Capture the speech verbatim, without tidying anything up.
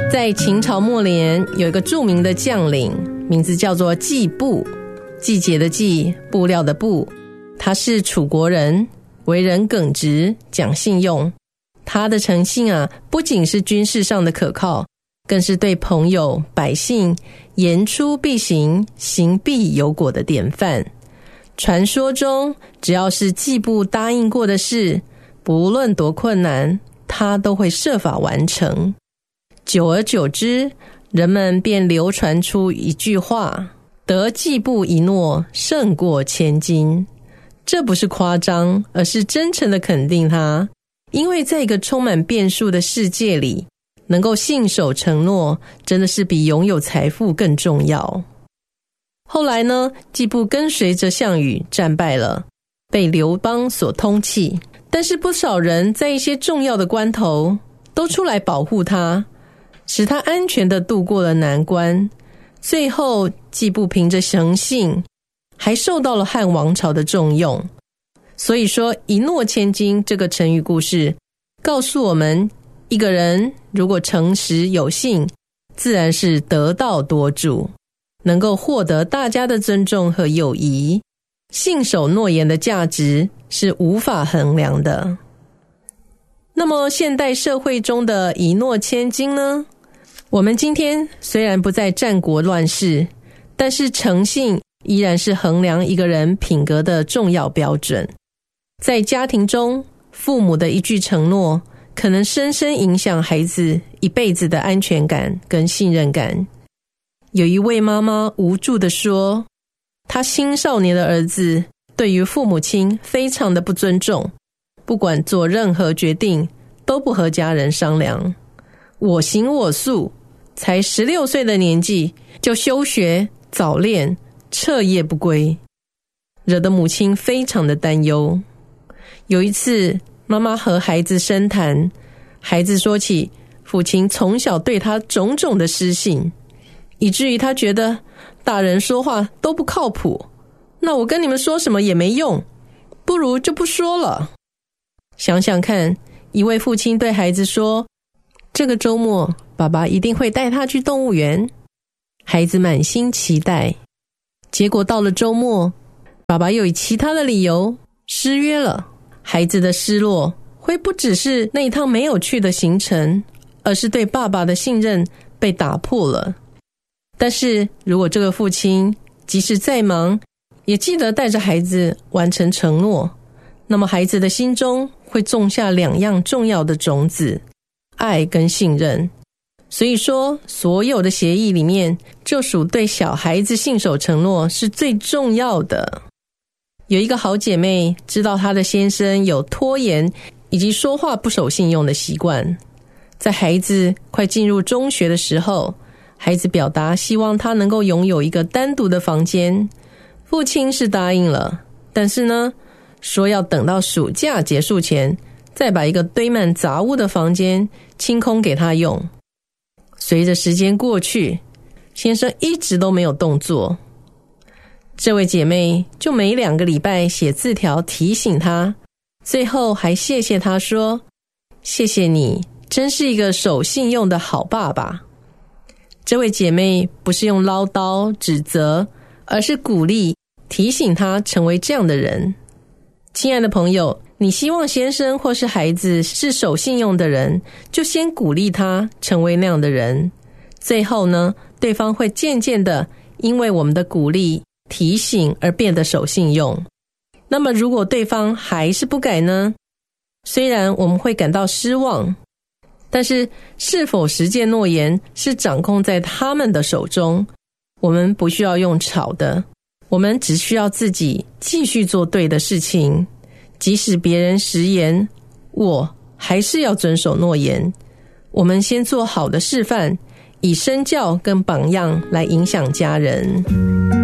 在秦朝末年，有一个著名的将领，名字叫做季布，季节的季，布料的布。他是楚国人，为人耿直，讲信用。他的诚信啊，不仅是军事上的可靠，更是对朋友、百姓言出必行，行必有果的典范。传说中，只要是季布答应过的事，不论多困难，他都会设法完成。久而久之，人们便流传出一句话：得季布一诺，胜过千金。这不是夸张，而是真诚的肯定他，因为在一个充满变数的世界里，能够信守承诺，真的是比拥有财富更重要。后来呢，季布跟随着项羽战败了，被刘邦所通缉，但是不少人在一些重要的关头都出来保护他，使他安全地度过了难关。最后季布凭着诚信，还受到了汉王朝的重用。所以说一诺千金这个成语故事告诉我们，一个人如果诚实有信，自然是得道多助，能够获得大家的尊重和友谊。信守诺言的价值是无法衡量的。那么现代社会中的一诺千金呢？我们今天虽然不在战国乱世，但是诚信依然是衡量一个人品格的重要标准。在家庭中，父母的一句承诺可能深深影响孩子一辈子的安全感跟信任感。有一位妈妈无助地说，她青少年的儿子对于父母亲非常的不尊重，不管做任何决定都不和家人商量，我行我素，才十六岁的年纪就休学早恋，彻夜不归，惹得母亲非常的担忧。有一次妈妈和孩子深谈，孩子说起父亲从小对他种种的失信，以至于他觉得大人说话都不靠谱，那我跟你们说什么也没用，不如就不说了。想想看，一位父亲对孩子说，这个周末爸爸一定会带他去动物园。孩子满心期待，结果到了周末，爸爸又以其他的理由失约了。孩子的失落会不只是那一趟没有去的行程，而是对爸爸的信任被打破了。但是如果这个父亲即使再忙，也记得带着孩子完成承诺，那么孩子的心中会种下两样重要的种子，爱跟信任。所以说，所有的协议里面，就属对小孩子信守承诺是最重要的。有一个好姐妹知道她的先生有拖延以及说话不守信用的习惯，在孩子快进入中学的时候，孩子表达希望他能够拥有一个单独的房间，父亲是答应了，但是呢，说要等到暑假结束前，再把一个堆满杂物的房间清空给他用。随着时间过去，先生一直都没有动作，这位姐妹就每两个礼拜写字条提醒他，最后还谢谢他说，谢谢你，真是一个守信用的好爸爸。这位姐妹不是用唠叨指责，而是鼓励提醒他成为这样的人。亲爱的朋友，你希望先生或是孩子是守信用的人，就先鼓励他成为那样的人。最后呢，对方会渐渐的因为我们的鼓励提醒而变得守信用。那么如果对方还是不改呢？虽然我们会感到失望，但是是否实践诺言是掌控在他们的手中，我们不需要用吵的，我们只需要自己继续做对的事情，即使别人食言，我还是要遵守诺言。我们先做好的示范，以身教跟榜样来影响家人。